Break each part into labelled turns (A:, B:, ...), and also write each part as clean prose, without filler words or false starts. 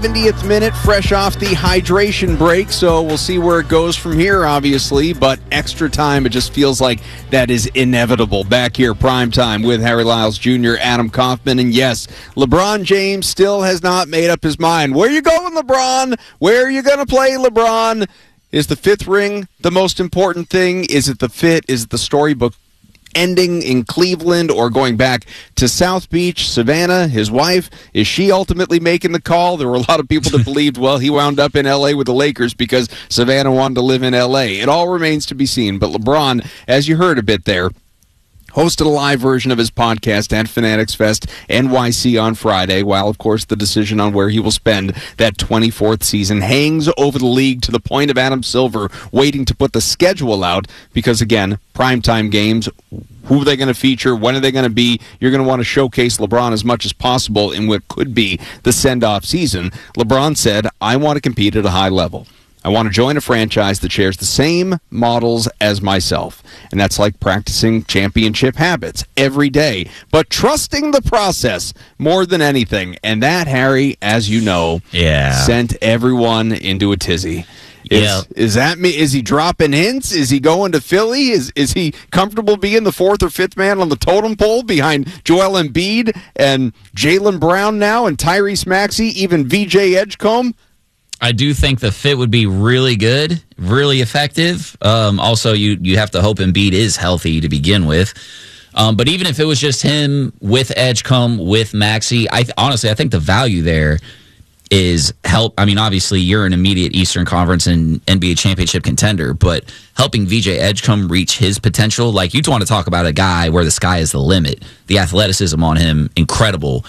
A: 70th minute, fresh off the hydration break, so we'll see where it goes from here, obviously, but extra time, it just feels like that is inevitable. Back here, prime time with Harry Lyles Jr., Adam Kaufman, and yes, LeBron James still has not made up his mind. Where you going, LeBron? Where are you going to play, LeBron? Is the fifth ring the most important thing? Is it the fit? Is it the storybook ending in Cleveland or going back to South Beach? Savannah, his wife, is she ultimately making the call? There were a lot of people that believed, well, he wound up in L.A. with the Lakers because Savannah wanted to live in L.A. It all remains to be seen. But LeBron, as you heard a bit there, hosted a live version of his podcast at Fanatics Fest NYC on Friday, while, of course, the decision on where he will spend that 24th season hangs over the league to the point of Adam Silver waiting to put the schedule out because, again, primetime games, who are they going to feature? When are they going to be? You're going to want to showcase LeBron as much as possible in what could be the send-off season. LeBron said, I want to compete at a high level. I want to join a franchise that shares the same models as myself. And that's like practicing championship habits every day, but trusting the process more than anything. And that, Harry, as you know, sent everyone into a tizzy. Is that me? Is he dropping hints? Is he going to Philly? Is he comfortable being the fourth or fifth man on the totem pole behind Joel Embiid and Jaylen Brown now and Tyrese Maxey, even VJ Edgecombe?
B: I do think the fit would be really good, really effective. Also, you have to hope Embiid is healthy to begin with. But even if it was just him with Edgecombe, with Maxey, honestly, I think the value there is help. I mean, obviously, you're an immediate Eastern Conference and NBA championship contender, but helping VJ Edgecombe reach his potential, like you want to talk about a guy where the sky is the limit. The athleticism on him, incredible.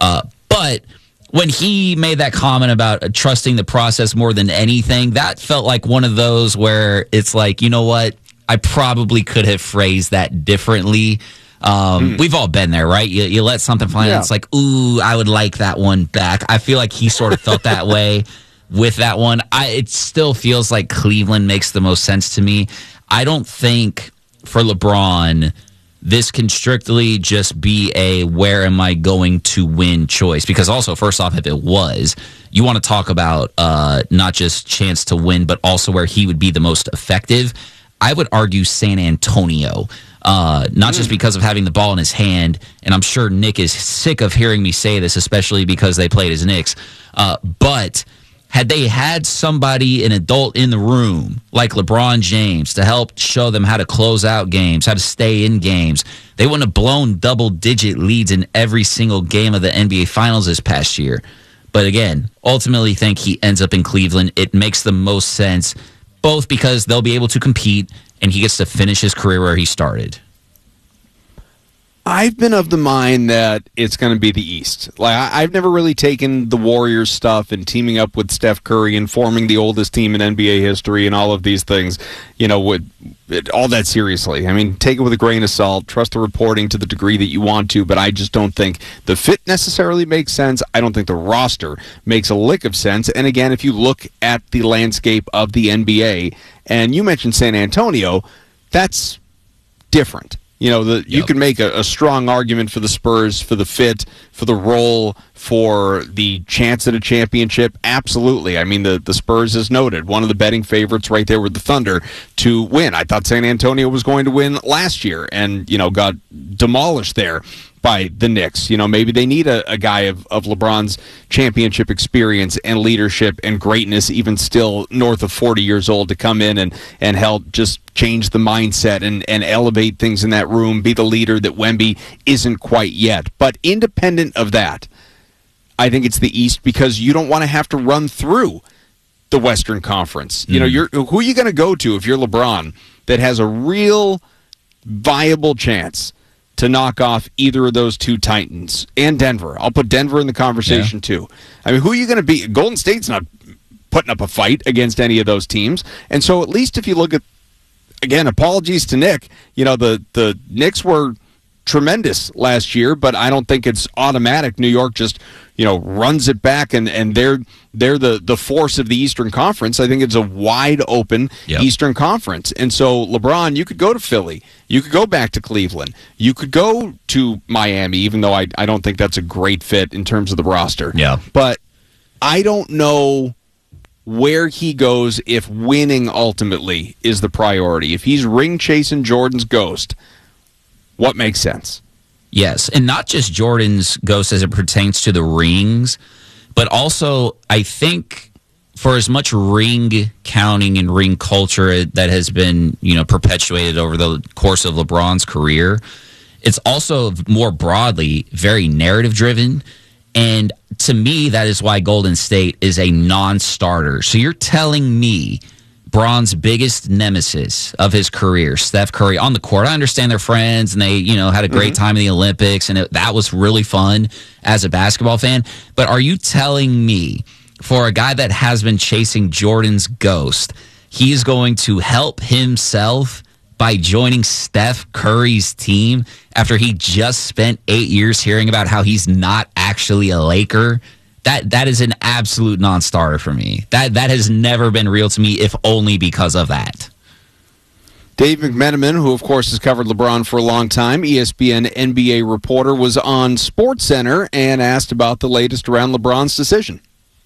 B: But when he made that comment about trusting the process more than anything, that felt like one of those where it's like, you know what? I probably could have phrased that differently. We've all been there, right? You let something fly and it's like, ooh, I would like that one back. I feel like he sort of felt that way with that one. It still feels like Cleveland makes the most sense to me. I don't think for LeBron this can strictly just be a where am I going to win choice. Because also, first off, if it was, you want to talk about not just chance to win, but also where he would be the most effective. I would argue San Antonio, not just because of having the ball in his hand, and I'm sure Nick is sick of hearing me say this, especially because they played as Knicks, but had they had somebody, an adult in the room, like LeBron James, to help show them how to close out games, how to stay in games, they wouldn't have blown double-digit leads in every single game of the NBA Finals this past year. But again, ultimately think he ends up in Cleveland. It makes the most sense, both because they'll be able to compete and he gets to finish his career where he started.
A: I've been of the mind that it's going to be the East. Like I've never really taken the Warriors stuff and teaming up with Steph Curry and forming the oldest team in NBA history and all of these things, with all that seriously. I mean, take it with a grain of salt. Trust the reporting to the degree that you want to, but I just don't think the fit necessarily makes sense. I don't think the roster makes a lick of sense. And again, if you look at the landscape of the NBA, and you mentioned San Antonio, that's different. You can make a strong argument for the Spurs, for the fit, for the role, for the chance at a championship. Absolutely. I mean, the Spurs, as noted, one of the betting favorites right there with the Thunder to win. I thought San Antonio was going to win last year and, got demolished there by the Knicks. Maybe they need a guy of LeBron's championship experience and leadership and greatness, even still north of 40 years old, to come in and help just change the mindset and elevate things in that room, be the leader that Wemby isn't quite yet. But independent of that, I think it's the East because you don't want to have to run through the Western Conference. Who are you going to go to if you're LeBron that has a real viable chance to knock off either of those two Titans and Denver? I'll put Denver in the conversation too. I mean, who are you going to beat? Golden State's not putting up a fight against any of those teams. And so at least if you look at, again, apologies to Nick, the Knicks were tremendous last year, but I don't think it's automatic. New York just, runs it back and they're the force of the Eastern Conference. I think it's a wide open Eastern Conference. And so LeBron, you could go to Philly. You could go back to Cleveland. You could go to Miami, even though I don't think that's a great fit in terms of the roster.
B: Yeah.
A: But I don't know where he goes if winning ultimately is the priority. If he's ring chasing Jordan's ghost, what makes sense?
B: Yes, and not just Jordan's ghost as it pertains to the rings, but also I think for as much ring counting and ring culture that has been, perpetuated over the course of LeBron's career, it's also more broadly very narrative driven. And to me, that is why Golden State is a non-starter. So you're telling me Bron's biggest nemesis of his career, Steph Curry, on the court. I understand they're friends and they, had a great time in the Olympics, and that was really fun as a basketball fan. But are you telling me for a guy that has been chasing Jordan's ghost, he is going to help himself by joining Steph Curry's team after he just spent 8 years hearing about how he's not actually a Laker? That is an absolute non-starter for me. That has never been real to me, if only because of that.
A: Dave McMenamin, who of course has covered LeBron for a long time, ESPN NBA reporter, was on SportsCenter and asked about the latest around LeBron's decision.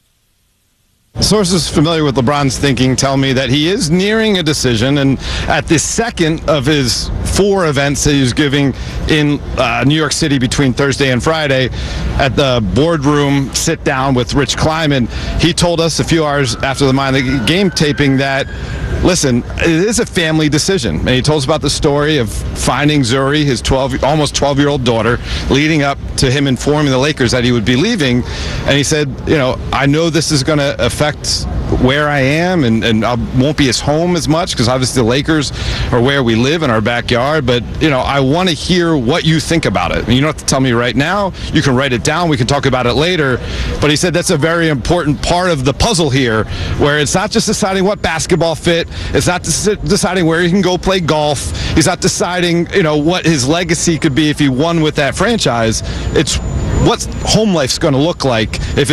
C: Sources familiar with LeBron's thinking tell me that he is nearing a decision, and at the second of his 4 events that he was giving in New York City between Thursday and Friday, at the boardroom sit down with Rich Kleiman, he told us a few hours after the Mind the Game taping that, listen, it is a family decision. And he told us about the story of finding Zuri, his almost 12-year-old daughter, leading up to him informing the Lakers that he would be leaving. And he said, I know this is going to affect where I am, and I won't be as home as much because obviously the Lakers are where we live in our backyard. But, I want to hear what you think about it. And you don't have to tell me right now. You can write it down. We can talk about it later. But he said that's a very important part of the puzzle here, where it's not just deciding what basketball fit. It's not deciding where he can go play golf. He's not deciding, what his legacy could be if he won with that franchise. It's what home life's going to look like if